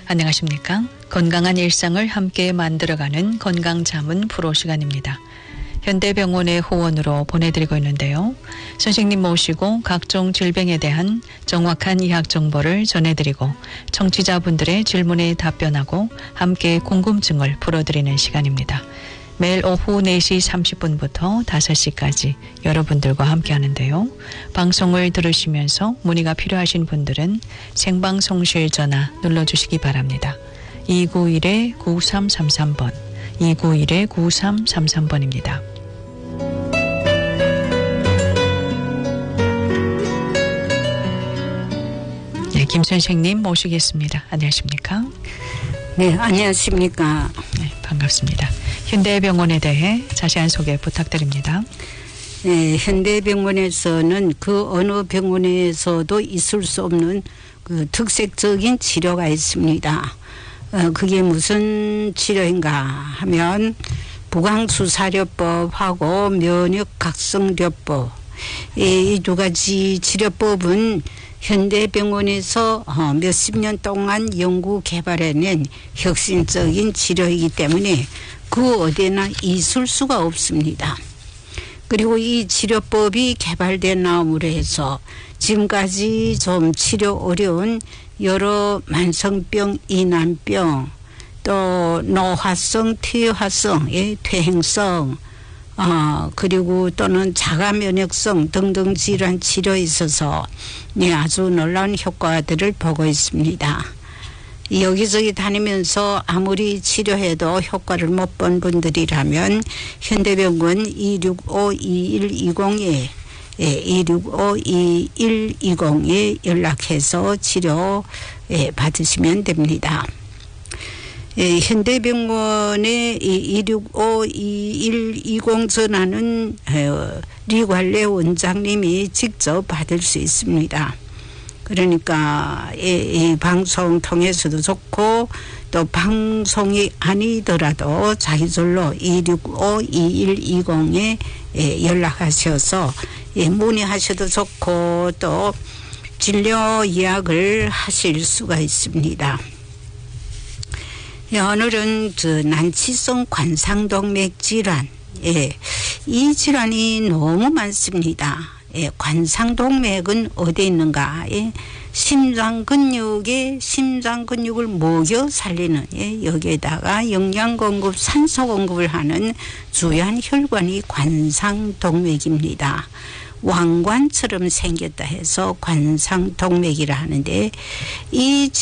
안녕하십니까? 건강한 일상을 함께 만들어가는 건강자문 프로 시간입니다. 현대병원의 호원으로 보내드리고 있는데요. 선생님 모시고 각종 질병에 대한 정확한 의학 정보를 전해드리고 청취자분들의 질문에 답변하고 함께 궁금증을 풀어드리는 시간입니다. 매일 오후 4시 30분부터 5시까지 여러분들과 함께 하는데요. 방송을 들으시면서 문의가 필요하신 분들은 생방송실 전화 눌러주시기 바랍니다. 291-9333번, 291-9333번입니다. 네, 김 선생님 모시겠습니다. 안녕하십니까? 네, 안녕하십니까? 네, 반갑습니다. 현대병원에 대해 자세한 소개 부탁드립니다. 네, 현대병원에서는 그 어느 병원에서도 있을 수 없는 그 특색적인 치료가 있습니다. 그게 무슨 치료인가 하면 부강수사료법하고 면역각성료법, 이 두 가지 치료법은 현대병원에서 몇십 년 동안 연구 개발해낸 혁신적인 치료이기 때문에 그 어디나 있을 수가 없습니다. 그리고 이 치료법이 개발된 나옴으로 해서 지금까지 좀 치료 어려운 여러 만성병, 이난병, 또 노화성, 퇴화성, 퇴행성, 그리고 또는 자가면역성 등등 질환 치료에 있어서 아주 놀라운 효과들을 보고 있습니다. 여기저기 다니면서 아무리 치료해도 효과를 못 본 분들이라면 현대병원 265-2120에 265-2120에 연락해서 치료 받으시면 됩니다. 현대병원의 265-2120 전화는 리관례 원장님이 직접 받을 수 있습니다. 그러니까 이 방송 통해서도 좋고 또 방송이 아니더라도 자기절로 265-2120에 연락하셔서 문의하셔도 좋고 또 진료 예약을 하실 수가 있습니다. 오늘은 난치성 관상동맥 질환, 이 질환이 너무 많습니다. 관상동맥은 어디에 있는가? 심장근육을 먹여 살리는, 여기에다가 영양공급, 산소공급을 하는 주요한 혈관이 관상동맥입니다. 왕관처럼 생겼다 해서 관상동맥이라 하는데 이